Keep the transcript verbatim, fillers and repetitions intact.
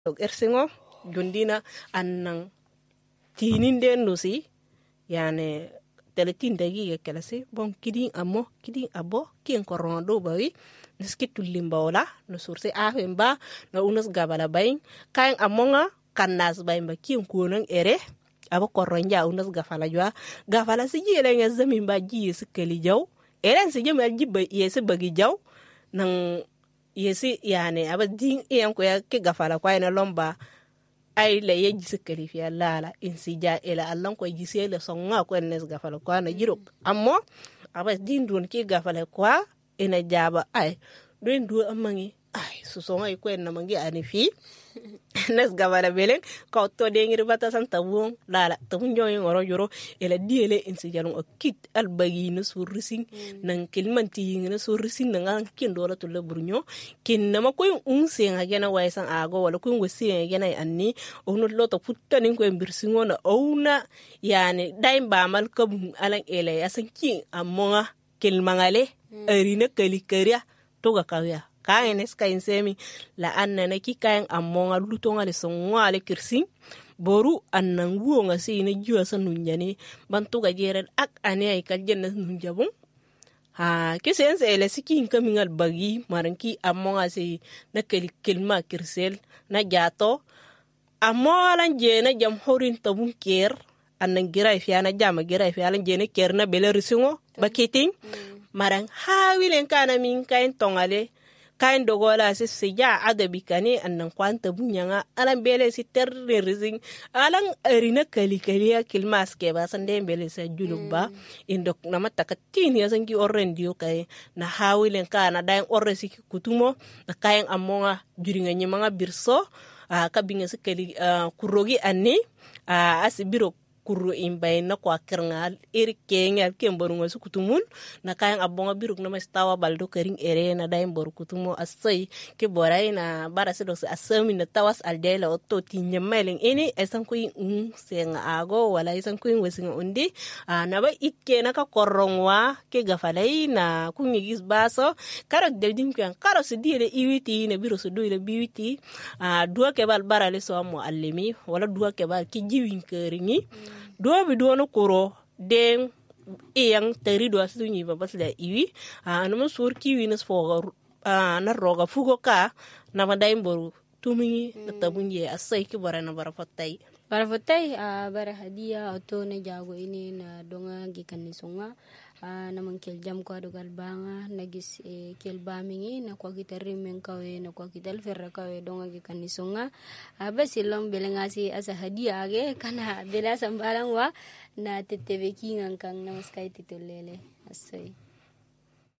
ersingo jundina annan tinin den nusi yani talatin dagiga kala si bon kidin amo kidin abo kin korondo bawi niski tullim bawla no surse afen ba na unas gabala bayin kayan amonga kannas bayin ba kin kunan ere abo koronja unas gafala jwa gafala si jele nga zamin ba ji sikali jaw eren si jema jibba yesi bagi jaw nan yesi yani aba din iyan ko ya ke gafala kwa ina lomba ay la yeji sikali fi lala insija ila allan ko jisi la songa ko nes gafala kwa na jiro ammo aba din don ke gafala kwa ina jaba ay don do amangi ay su songa ko en na mangi ani fi nes gafala belen ko to de ngir bata san tabun lala tabun joy ngoro joro ila diele insija no kit albagi no surrising nan kilmanti ngina surrising nan kin dola to le burnyo kin nama ko un sen agena waisan ago wala ko ngosi agena anni onu loto futtanin ko birsingo na ona yani daim ba mal ko alan ele asan kin amonga kilmangale arina kalikaria to ga kawya kayan eska insemi la anna na ki kayan amonga lutonga le songa le kirsin boru annan guonga si ne juwa san nunjani bantu ga jeren ak ane ay kal jenna nunjabun ha kisen se ele sikin kamingal bagi maranki amonga si na kel kelma kirsel na jato amolan je na jam horin tabun ker annan gira fiana jama gira fiana je ne ker na bele risingo bakiting marang hawilen kana min kain tongale kain dogola si sija adabi kane annan kwanta bunyanga alan bele si terre rising alan arina kali kaliya kilmas ke ba sande bele sa julubba indok na matakatin ya sangi orrendio kay na hawilen kana dain orre si kutumo na kain amonga juringa nyimanga birso a kabinga si kali kurogi anni a asibiro kuru imbay na kwa kerngal iri kengal kemboru ngosu kutumun na kayan abonga biruk na mastawa baldo kering ere na daim boru kutumo asay ke boray na bara se dos asami na tawas aldela otto tinya meleng ini esan kuin un senga ago wala esan kuin wesinga undi na ba ikke na ka korongwa ke gafalay na kunyigis baso karok deldim kan karo se dire iwiti na biro se do ile biwiti dua ke bal bara le so mo allemi wala dua ke bal ki jiwin keringi dua bi dua no koro den iyang teri dua sunyi ba bas la iwi a no sur kiwi nas fo a na roga fugo ka na madai boru tumi na tabunye asai ki bara na bara fatai bara fatai a bara hadia auto na jago ini na donga gikan ni sunga a na mangkel jam ko adugal banga nagis e kel bamingi na kwa gitarri men kawe na kwa gital ferra kawe donga gikan ni sunga a basilom belengasi asa hadia age kana bela sambalang wa na tetebe kingang kang namaskay titulele asay